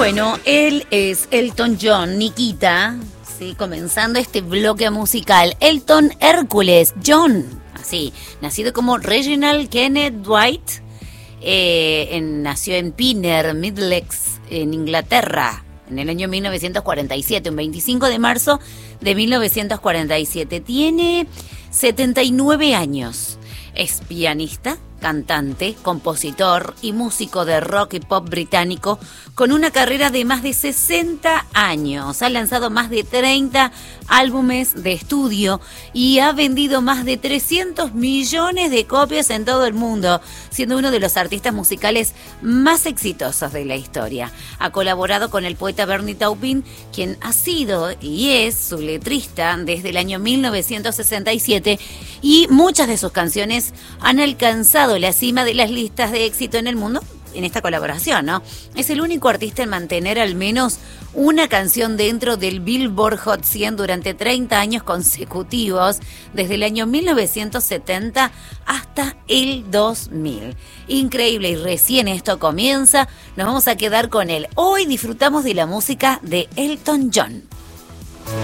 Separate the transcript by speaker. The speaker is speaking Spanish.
Speaker 1: Bueno, él es Elton John, Nikita, sí, comenzando este bloque musical. Elton Hércules John, así, nacido como Reginald Kenneth Dwight, nació en Pinner, Middlesex, en Inglaterra, en el año 1947, un 25 de marzo de 1947. Tiene 79 años. Es pianista, cantante, compositor y músico de rock y pop británico con una carrera de más de 60 años. Ha lanzado más de 30 álbumes de estudio y ha vendido más de 300 millones de copias en todo el mundo, siendo uno de los artistas musicales más exitosos de la historia. Ha colaborado con el poeta Bernie Taupin, quien ha sido y es su letrista desde el año 1967, y muchas de sus canciones han alcanzado la cima de las listas de éxito en el mundo en esta colaboración, ¿no? Es el único artista en mantener al menos una canción dentro del Billboard Hot 100 durante 30 años consecutivos, desde el año 1970 hasta el 2000. Increíble, y recién esto comienza. Nos vamos a quedar con él. Hoy disfrutamos de la música de Elton John.